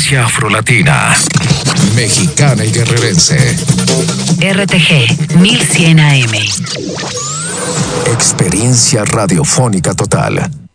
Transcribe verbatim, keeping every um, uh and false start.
frecuencia afrolatina, mexicana y guerrerense. R T G mil cien A M. Experiencia radiofónica total.